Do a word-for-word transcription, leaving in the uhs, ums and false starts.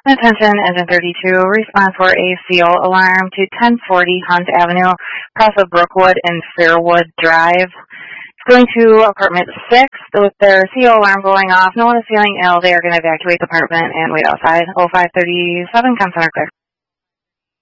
Attention, engine thirty-two, response for a C O alarm to ten forty Hunt Avenue, across of Brookwood and Fairwood Drive. It's going to apartment six with their C O alarm going off. No one is feeling ill. They are going to evacuate the apartment and wait outside. oh five thirty-seven, Con Center clear.